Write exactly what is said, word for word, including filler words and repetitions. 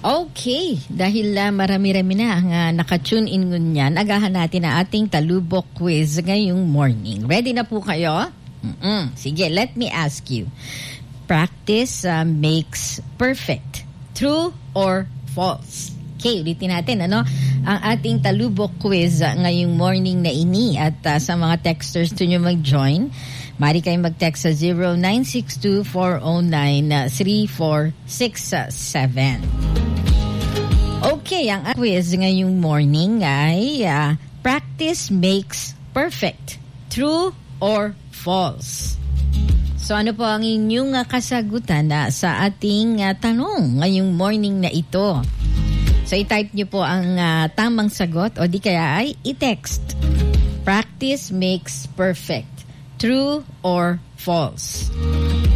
Okay, dahil uh, marami-rami na ang uh, nakatune in ngunyan, agahan natin ang ating talubok quiz ngayong morning. Ready na po kayo? Mm-mm. Sige, let me ask you. Practice uh, makes perfect. True or false? Okay, ulitin natin, ano? Ang ating talubok quiz uh, ngayong morning na ini at uh, sa mga texters to nyo mag-join, mari kayong mag-text sa zero nine six two four zero nine three four six seven. Okay, ang quiz ngayong morning ay uh, practice makes perfect. True or false? So ano po ang inyong uh, kasagutan uh, sa ating uh, tanong ngayong morning na ito? So i-type nyo po ang uh, tamang sagot o di kaya ay i-text. Practice makes perfect. True or false?